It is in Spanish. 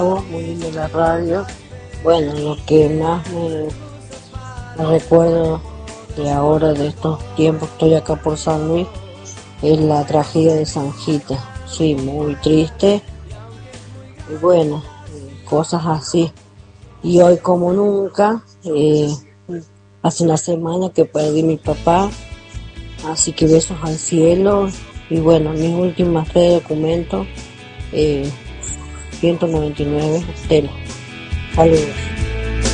Muy lindo la radio. Bueno, lo que más me recuerdo de ahora, de estos tiempos, estoy acá por San Luis, es la tragedia de San Gita. Sí, muy triste. Y bueno, cosas así. Y hoy como nunca, hace una semana que perdí a mi papá, así que besos al cielo. Y bueno, mis últimas 3 documentos, 199, Estela. Saludos.